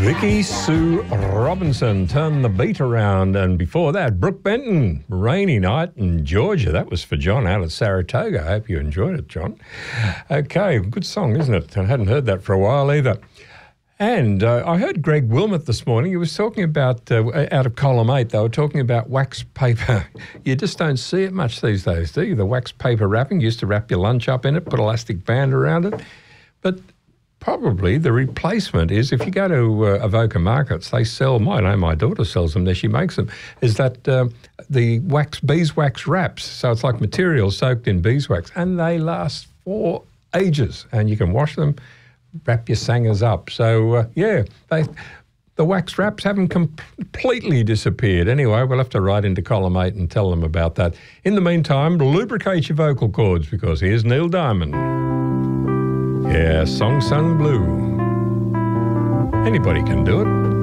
Vicky Sue Robinson, Turn the Beat Around. And before that, Brooke Benton, Rainy Night in Georgia. That was for John out at Saratoga. I hope you enjoyed it, John. Okay, good song, isn't it? I hadn't heard that for a while either. And I heard Greg Wilmot this morning. He was talking about, out of column 8, they were talking about wax paper. You just don't see it much these days, do you? The wax paper wrapping. You used to wrap your lunch up in it, put elastic band around it. But probably the replacement is, if you go to Avoca Markets, they sell, I know my daughter sells them there, she makes them, is that the beeswax wraps. So it's like material soaked in beeswax, and they last for ages, and you can wash them, wrap your sangers up. So, the wax wraps haven't completely disappeared. Anyway, we'll have to write into column 8 and tell them about that. In the meantime, lubricate your vocal cords, because here's Neil Diamond. Yeah, Song Sung Blue. Anybody can do it.